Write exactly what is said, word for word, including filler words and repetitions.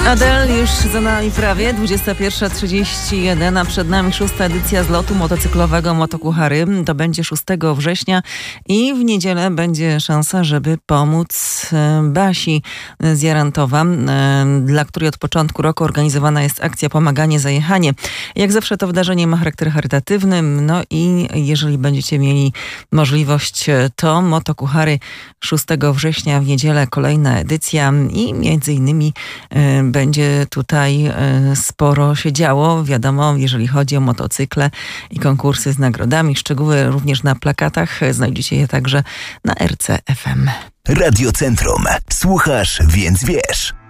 Adele już za nami prawie, dwudziesta pierwsza trzydzieści jeden, a przed nami szósta edycja zlotu motocyklowego Motokuchary. To będzie szóstego września i w niedzielę będzie szansa, żeby pomóc Basi z Jarantowa, dla której od początku roku organizowana jest akcja Pomaganie za jechanie. Jak zawsze to wydarzenie ma charakter charytatywny, no i jeżeli będziecie mieli możliwość, to Motokuchary szóstego września w niedzielę kolejna edycja i między innymi będzie tutaj sporo się działo. Wiadomo, jeżeli chodzi o motocykle i konkursy z nagrodami. Szczegóły również na plakatach. Znajdziecie je także na R C F M. Radio Centrum. Słuchasz, więc wiesz.